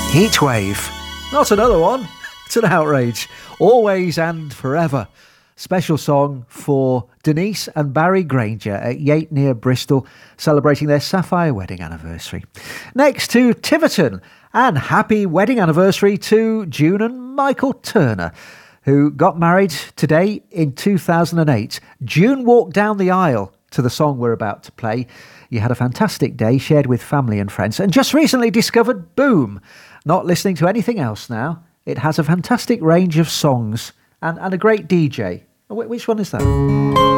Heatwave. Not another one. It's an outrage. Always and Forever. Special song for Denise and Barry Granger at Yate near Bristol, celebrating their sapphire wedding anniversary. Next to Tiverton, and happy wedding anniversary to June and Michael Turner, who got married today in 2008. June walked down the aisle to the song we're about to play. You had a fantastic day shared with family and friends, and just recently discovered Boom. Not listening to anything else now. It has a fantastic range of songs and a great DJ. Which one is that?